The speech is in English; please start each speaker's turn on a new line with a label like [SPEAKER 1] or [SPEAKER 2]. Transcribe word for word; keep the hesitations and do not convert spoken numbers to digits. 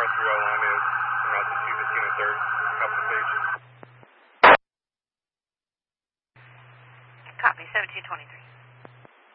[SPEAKER 1] three oh one is from out to two fifteen and third, couple of stations.
[SPEAKER 2] Copy, seventeen twenty-three.